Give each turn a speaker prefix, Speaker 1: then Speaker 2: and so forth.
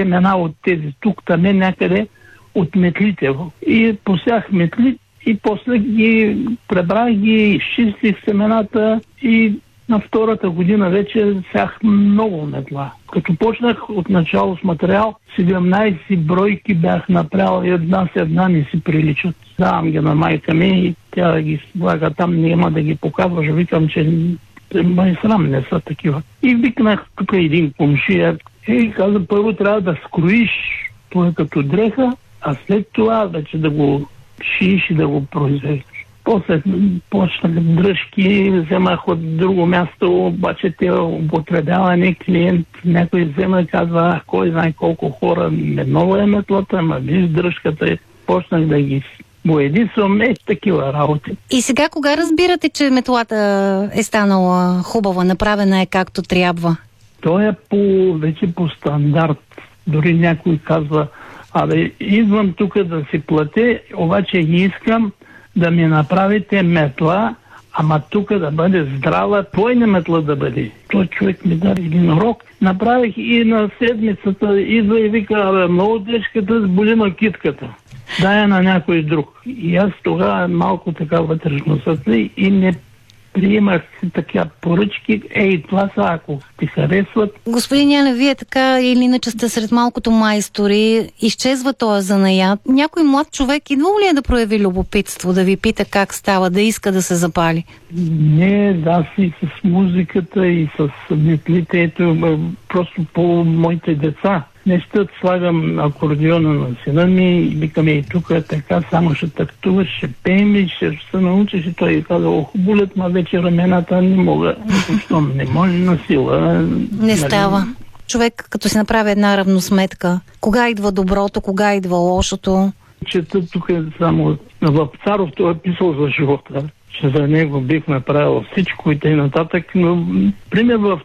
Speaker 1: семена от тези тук-там някъде от метлите. И посях метли и после ги пребрах, ги изчистих семената и на втората година вече сях много метла. Като почнах от начало с материал, 17 бройки бях направил и една с една не си приличат. Давам ги на майка ми и тя да ги слага там, няма да ги показваш. Викам, че май срам не са такива. И викнах тук един комшия и каза, първо трябва да скроиш това като дреха, а след това вече да го шиеш и да го произвеждаш. После почнах дръжки, вземах от друго място, обаче те употребяване, клиент някой взема и казва, кой знае колко хора, много е метлата, ама виж дръжката и почнах да ги боядисвам, такива работи.
Speaker 2: И сега кога разбирате, че метлата е станала хубава, направена е както трябва?
Speaker 1: То е вече по стандарт. Дори някой казва, идвам тук да си платя, обаче искам да ми направите метла, ама тук да бъде здрава, твойна метла да бъде. Той човек ми даде един урок. Направих и на седмицата идва и вика, много тежката боли на китката. Дай на някой друг. И аз тогава малко така вътрешно сътли и не приемах така поръчки. Това са, ако ти харесват.
Speaker 2: Господин Янев, вие така или иначе сте сред малкото майстори, изчезва този занаят. Някой млад човек идва ли е да прояви любопитство, да ви пита как става, да иска да се запали?
Speaker 1: Не, да, си с музиката и с метлите, ето просто по моите деца. Нещо слагам акордеона на сина ми и викаме и тук така, само ще тактуваш, ще пеем и ще се научиш. И той каза, болят ма вече рамената, не мога. Защо не може на сила?
Speaker 2: Не става. Човек като си направи една равносметка, кога идва доброто, кога идва лошото?
Speaker 1: Чета тук само в Царов той е писал за живота, че за него бих направил всичко и т.н. Но, пример, в